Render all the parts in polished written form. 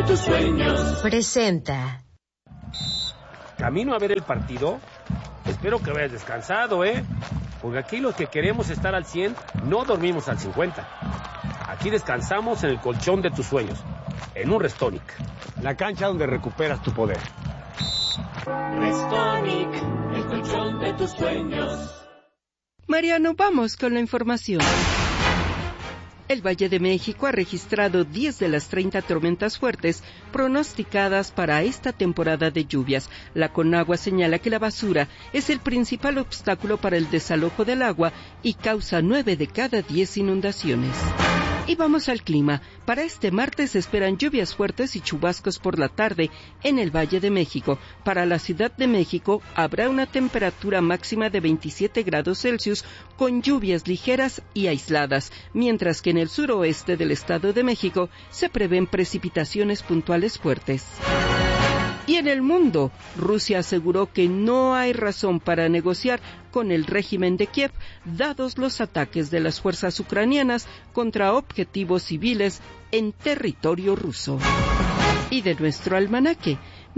de tus sueños. Presenta. Camino a ver el partido. Espero que vayas descansado, porque aquí los que queremos estar al 100 no dormimos al 50. Aquí descansamos en el colchón de tus sueños, en un Restonic, la cancha donde recuperas tu poder. Restonic, el colchón de tus sueños. Mariano, vamos con la información. El Valle de México ha registrado 10 de las 30 tormentas fuertes pronosticadas para esta temporada de lluvias. La Conagua señala que la basura es el principal obstáculo para el desalojo del agua y causa 9 de cada 10 inundaciones. Y vamos al clima. Para este martes se esperan lluvias fuertes y chubascos por la tarde en el Valle de México. Para la Ciudad de México habrá una temperatura máxima de 27 grados Celsius con lluvias ligeras y aisladas, mientras que en el suroeste del Estado de México se prevén precipitaciones puntuales fuertes. Y en el mundo, Rusia aseguró que no hay razón para negociar con el régimen de Kiev, dados los ataques de las fuerzas ucranianas contra objetivos civiles en territorio ruso. Y de nuestro almanaque,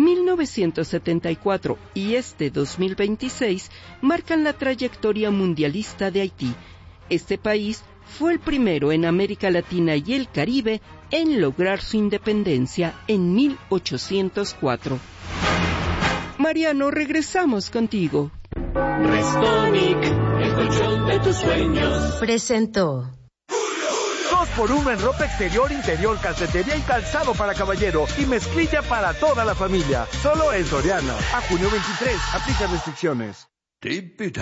1974 y este 2026 marcan la trayectoria mundialista de Haití. Este país fue el primero en América Latina y el Caribe en lograr su independencia en 1804. Mariano, regresamos contigo. Restonic, el colchón de tus sueños. Presentó. 2x1 en ropa exterior, interior, calcetería y calzado para caballero y mezclilla para toda la familia. Solo en Soriana. A junio 23. Aplica restricciones.